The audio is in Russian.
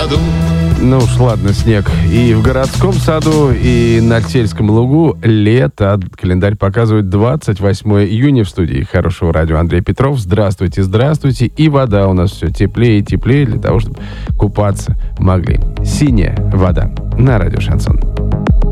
саду. Ну уж ладно, снег. И в городском саду, и на Альтельском лугу лето. Календарь показывает 28 июня. В студии Хорошего радио Андрей Петров. Здравствуйте, здравствуйте. И вода у нас все теплее и теплее для того, чтобы купаться могли. Синяя вода на радио Шансон.